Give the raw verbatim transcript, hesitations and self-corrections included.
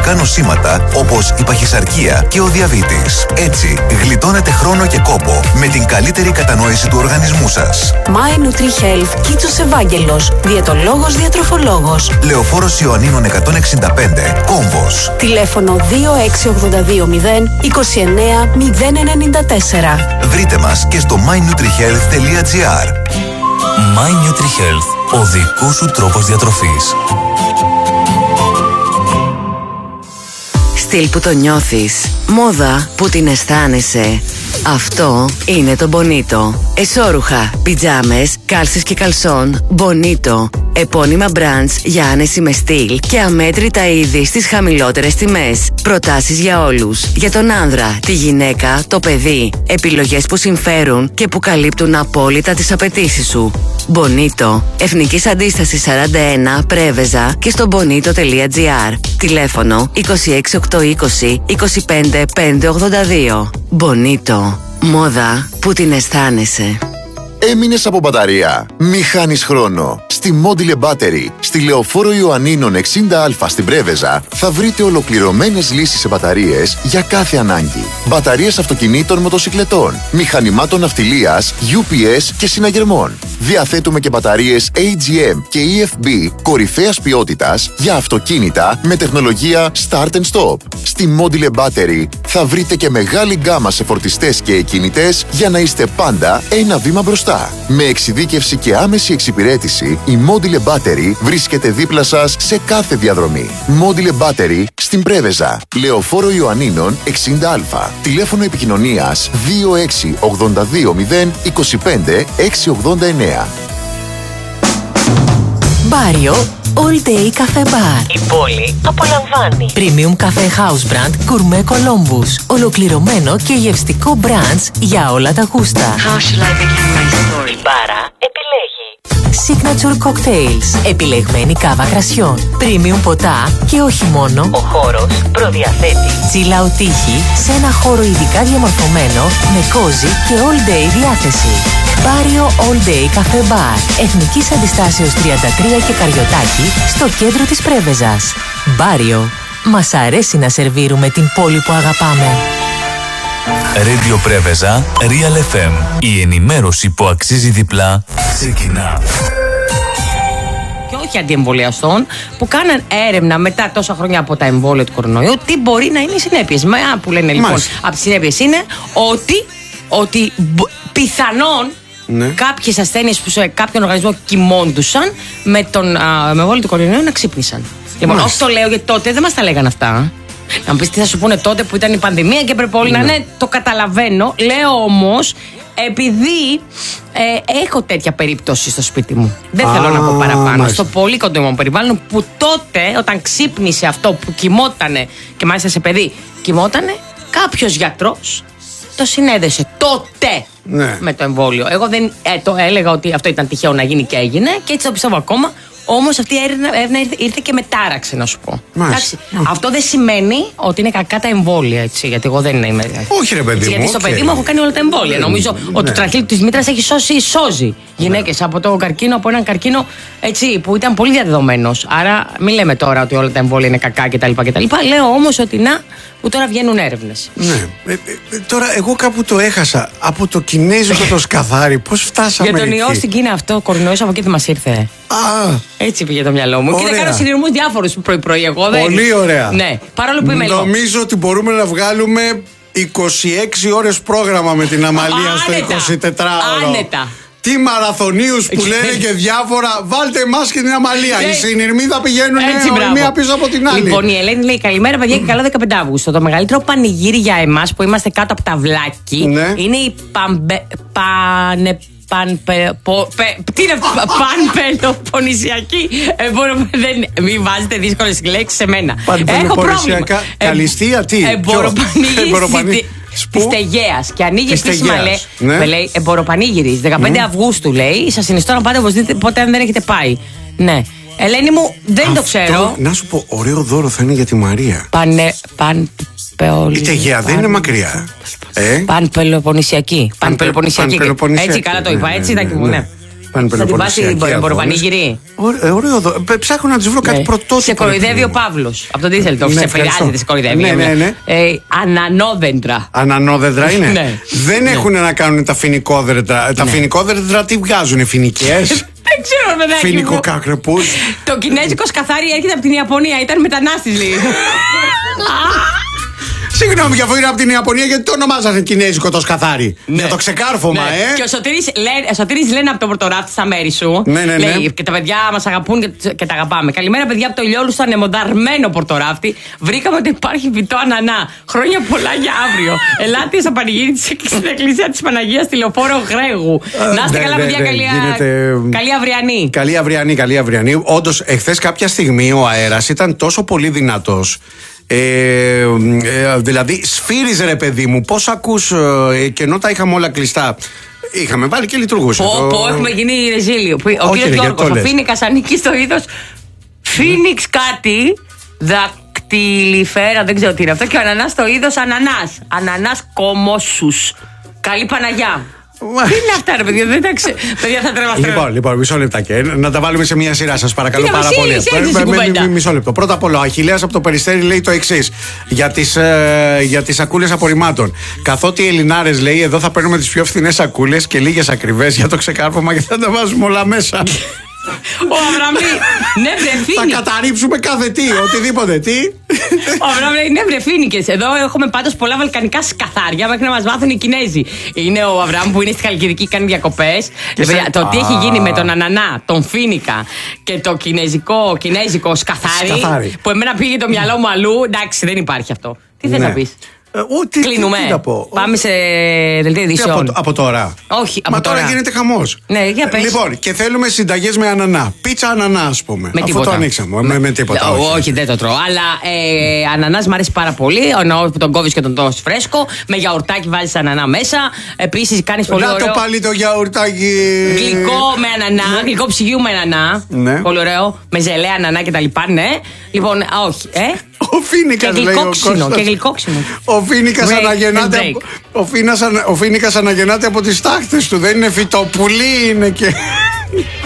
χρονικά νοσήματα όπως η παχυσαρκία και ο διαβήτης. Έτσι, γλιτώνετε χρόνο και κόπο με την καλύτερη κατανόηση του οργανισμού σας. My Nutri-Health, Κίτσος Ευάγγελος, διαιτολόγος, διατροφολόγος. Λεωφόρος Ιωαννίνων εκατόν εξήντα πέντε, Κόμβος. Τηλέφωνο δύο έξι οκτώ δύο μηδέν είκοσι εννέα μηδέν ενενήντα τέσσερα. Βρείτε μας και στο my nutri health τελεία gr. My Nutri-Health, ο δικός σου τρόπος διατροφής. Στυλ που το νιώθεις, μόδα που την αισθάνεσαι. Αυτό είναι το Bonito. Εσώρουχα, πιτζάμες, κάλσες και καλσόν. Bonito. Επώνυμα brands για άνεση με στυλ και αμέτρητα είδη στις χαμηλότερες τιμές. Προτάσεις για όλους. Για τον άνδρα, τη γυναίκα, το παιδί. Επιλογές που συμφέρουν και που καλύπτουν απόλυτα τις απαιτήσεις σου. Bonito. Εθνικής Αντίστασης σαράντα ένα, Πρέβεζα και στο bonito τελεία gr. Τηλέφωνο είκοσι έξι οκτακόσια είκοσι είκοσι πέντε πεντακόσια ογδόντα δύο. Bonito. Μόδα που την αισθάνεσαι. Έμεινες από μπαταρία? Μη χάνεις χρόνο. Στη Module Battery, στη Λεωφόρο Ιωαννίνων εξήντα α στην Πρέβεζα, θα βρείτε ολοκληρωμένες λύσεις σε μπαταρίες για κάθε ανάγκη. Μπαταρίες αυτοκινήτων, μοτοσικλετών, μηχανημάτων ναυτιλίας, γιου πι ες και συναγερμών. Διαθέτουμε και μπαταρίες έι τζι εμ και ι εφ μπι κορυφαίας ποιότητας για αυτοκίνητα με τεχνολογία Start and Stop. Στη Module Battery θα βρείτε και μεγάλη γκάμα σε φορτιστές και εκκινητές για να είστε πάντα ένα βήμα μπροστά. Με εξειδίκευση και άμεση εξυπηρέτηση, η Module Battery βρίσκεται δίπλα σας σε κάθε διαδρομή. Module Battery στην Πρέβεζα, Λεωφόρο Ιωαννίνων εξήντα α. Τηλέφωνο επικοινωνίας δύο έξι οκτώ δύο μηδέν είκοσι πέντε εξακόσια ογδόντα εννέα. Μπάριο All Day Cafe Bar. Η πόλη απολαμβάνει. Premium Cafe House Brand Gourmet Columbus. Ολοκληρωμένο και γευστικό branch για όλα τα γούστα. How shall I begin my story? Η μπάρα επιλέγει. Signature Cocktails. Επιλεγμένη κάβα κρασιών. Premium ποτά και όχι μόνο. Ο χώρος προδιαθέτει Chill out τύχη σε ένα χώρο ειδικά διαμορφωμένο με cozy και all day διάθεση. Μπάριο All Day Cafe Bar. Εθνικής Αντιστάσεως τριάντα τρία και Καριωτάκη στο κέντρο της Πρέβεζας. Μπάριο. Μας αρέσει να σερβίρουμε την πόλη που αγαπάμε. Radio Πρέβεζα, Real εφ εμ. Η ενημέρωση που αξίζει διπλά ξεκινά. Και όχι αντιεμβολιαστών που κάναν έρευνα μετά τόσα χρόνια από τα εμβόλια του κορονοϊού, τι μπορεί να είναι οι συνέπειες. Μα που λένε λοιπόν, Μάλιστα. από τις συνέπειες είναι ότι, ότι πιθανόν ναι. κάποιες ασθένειες που σε κάποιον οργανισμό κοιμώντουσαν με τον α, με εμβόλιο του κορονοϊού να ξύπνησαν. Λοιπόν, όχι το λέω γιατί τότε δεν μας τα λέγανε αυτά. Να μου πεις τι θα σου πούνε τότε που ήταν η πανδημία και πρέπει όλοι ναι. να είναι. Το καταλαβαίνω. Λέω όμως, επειδή ε, έχω τέτοια περίπτωση στο σπίτι μου. Δεν Α, θέλω να πω παραπάνω. Μάλιστα. Στο πολύ κοντό μου περιβάλλον που τότε όταν ξύπνησε αυτό που κοιμότανε και μάλιστα σε παιδί κοιμότανε, κάποιος γιατρός το συνέδεσε τότε ναι. με το εμβόλιο. Εγώ δεν ε, το έλεγα ότι αυτό ήταν τυχαίο να γίνει και έγινε και έτσι το πιστεύω ακόμα. Όμως αυτή η έρευνα ήρθε, ήρθε και με τάραξε, να σου πω. Εντάξει, αυτό δεν σημαίνει ότι είναι κακά τα εμβόλια, έτσι. Γιατί εγώ δεν είμαι. Όχι, ρε παιδί έτσι, μου. Γιατί στο okay. παιδί μου έχω κάνει όλα τα εμβόλια. Mm, Νομίζω ναι. ότι το τραχύλι της μήτρας έχει σώσει, σώζει γυναίκες από το καρκίνο, από έναν καρκίνο έτσι, που ήταν πολύ διαδεδομένος. Άρα μην λέμε τώρα ότι όλα τα εμβόλια είναι κακά κτλ. κτλ. Λέω όμως ότι να, που τώρα βγαίνουν έρευνες. Ναι. Ε, ε, τώρα εγώ κάπου το έχασα. Από το κινέζικο το σκαθάρι, πώς φτάσαμε. Για τον ιό στην Κίνα αυτό, ο κορονοϊός από εκεί δεν μας ήρθε. Α, έτσι πήγε το μυαλό μου. Ωραία. Και θα κάνω συνειρμούς διάφορους πρωί-πρωί. Εγώ δεν. Πολύ ωραία. Ναι, παρόλο που είμαι λίγο. Νομίζω ότι μπορούμε να βγάλουμε είκοσι έξι ώρες πρόγραμμα με την Αμαλία στο εικοσιτετράωρο. Άνετα. Τι μαραθωνίους που λένε και διάφορα. Βάλτε εμάς και την Αμαλία. Οι συνειρμοί θα πηγαίνουν η μία πίσω από την άλλη. Λοιπόν, η Ελένη λέει καλημέρα, παιδιά, και καλό δεκαπέντε Αυγούστου. Το μεγαλύτερο πανηγύρι για εμάς που είμαστε κάτω από τα βλάκι ναι. είναι η παμπε, πανε, παν, πε, πο, πε, τι είναι πανπελοποννησιακή. Ε, μπορούμε, δεν, μην βάζετε δύσκολες λέξεις σε μένα. Έχω πρόβλημα. Καλυστία, τι. Εμποροπανήγυρη τη Αιγαία. Και ανοίγει επίσημα, λέει, ναι. λέει εμποροπανήγυρη. δεκαπέντε Αυγούστου, λέει. Σας συνιστώ να πάτε οπωσδήποτε αν δεν έχετε πάει. Ναι. Ελένη μου, δεν αυτό, το ξέρω. Να σου πω, ωραίο δώρο θα είναι για τη Μαρία. Πανε. Παν, η Αιγαία δεν είναι μακριά. Ε? Πανπελοποννησιακή. Πανπελοποννησιακή. Έτσι, καλά το είπα. Έτσι, τα κοιμούν. Ναι. Πάνε Πελοποννησιακή. Θα την Μποροπανήγυρη. Ωραίο. Ψάχνω να τη βρω κάτι πρωτότυπο. Σε κοροϊδεύει ο Παύλος. Από τον Diesel το. Σε φρειάζεται, σε κοροϊδεύει. Ναι, ναι, ναι. Ανανόδεντρα. Ανανόδεντρα είναι. Δεν έχουν να κάνουν τα φοινικόδεντρα. Τα φοινικόδεντρα τι βγάζουν, φοινικές. Δεν ξέρω, παιδάκι. Φοινικοκάκρεπους. Το κινέζικο σκαθάρι έρχεται από την Ιαπωνία. Ήταν μετανάστης λίγο. Συγγνώμη, για αφού είναι από την Ιαπωνία, γιατί το ονομάζανε κινέζικο το σκαθάρι. Ναι. Για το ξεκάρφωμα, ναι. ε. Και ο Σωτήρης, λέ, Σωτήρης λένε από το πρωτοράφτη στα μέρη σου. Ναι, ναι, ναι. Λέει, και τα παιδιά μας αγαπούν και, και τα αγαπάμε. Καλημέρα, παιδιά, από το Ηλιόλου, στο ανεμονταρμένο πορτοράφτη. Βρήκαμε ότι υπάρχει φυτό ανανά. Χρόνια πολλά για αύριο. Ελάτε στο πανηγύρι της στην εκκλησία της Παναγίας στη Λεωφόρο Γρέγου. Να είστε καλά, παιδιά, καλή αυριανή. Καλή αυριανή, καλή αυριανή. Όντως, εχθές κάποια στιγμή ο αέρας ήταν τόσο πολύ δυνατός. Ε, ε, δηλαδή σφύριζε, ρε παιδί μου, πώς ακούς, ε, και ενώ τα είχαμε όλα κλειστά. Είχαμε βάλει και λειτουργούσε. Πω, το... πω, έχουμε γίνει ρεζίλιο. Ο κύριος Γιώργος, ο Φίνικας ανήκει στο είδος Φίνιξ κάτι, δακτυλιφέρα, δεν ξέρω τι είναι αυτό, και ο Ανανάς στο είδος Ανανάς. Ανανάς κομμόσους. Καλή Παναγιά. Τι είναι αυτά, ρε παιδιά, δεν τα ξέρω. Παιδιά, θα τρέμαστε. Λοιπόν, λοιπόν, μισό λεπτάκι. Να τα βάλουμε σε μια σειρά, σας παρακαλώ πάρα πολύ. Μισό λεπτό. Πρώτα απ' όλα, ο Αχιλλέας από το Περιστέρι λέει το εξής για τις, ε, για τις σακούλες απορριμμάτων. Καθότι οι Ελληνάρες, λέει, εδώ θα παίρνουμε τις πιο φθηνές σακούλες και λίγες ακριβές για το ξεκάρφωμα και θα τα βάζουμε όλα μέσα. Ο Αβραμ λέει, ναι, βρε φίνικες. Θα καταρρύψουμε κάθε τι, οτιδήποτε τι. Ο Αβραμ λέει, ναι, βρε φίνικες. Εδώ έχουμε πάντως πολλά βαλκανικά σκαθάρια μέχρι να μας μάθουν οι Κινέζοι. Είναι ο Αβραμ που είναι στη Χαλκιδική και κάνει διακοπές. Το τι έχει γίνει με τον Ανανά, τον Φίνικα και το κινέζικο, κινέζικο σκαθάρι, που εμένα πήγε το μυαλό μου αλλού. Εντάξει, δεν υπάρχει αυτό. Τι θες να πεις? Ε, ο, τι, Κλείνουμε. Τι, τι πω. Πάμε σε δελτίο ειδήσεων. Από, από τώρα. Όχι, από Μα τώρα. τώρα γίνεται χαμός. Ναι, για πες. Λοιπόν, και θέλουμε συνταγές με ανανά. Πίτσα ανανά, ας πούμε. Με Αυτό τίποτα. το ανοίξαμε. Με, με τίποτα. Όχι. όχι, δεν το τρώω. Αλλά ε, ανανάς μου αρέσει πάρα πολύ. Εννοώ που τον κόβεις και τον τρως φρέσκο. Με γιαουρτάκι βάζεις ανανά μέσα. Επίσης κάνεις πολύ Να ωραίο. το πάλι το γιαουρτάκι. Γλυκό με ανανά. Ναι. Γλυκό ψυγείου με ανανά. Ναι. Πολύ ωραίο. Με ζελέ ανανά κτλ. Ναι. Λοιπόν, όχι. Ε? Ο Φίνικας λέει ο Κώστας. Και γλυκόξινο. Ο Φίνικας αναγεννάται, από, ο Φίνας, ο Φίνικας αναγεννάται από τις τάχτες του. Δεν είναι φυτοπουλί, είναι και...